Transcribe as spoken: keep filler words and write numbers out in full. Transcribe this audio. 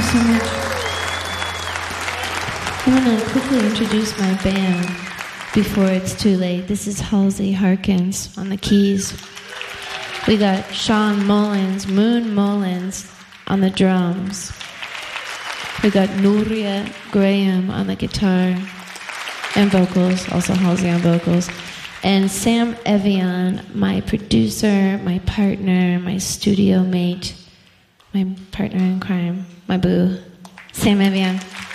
so much. I want to quickly introduce my band before it's too late. This is Halsey Harkins on the keys. We got Sean Mullins, Moon Mullins on the drums. We got Nuria Graham on the guitar and vocals, also Halsey on vocals. And Sam Evian, my producer, my partner, my studio mate, my partner in crime, my boo, Sam Evian.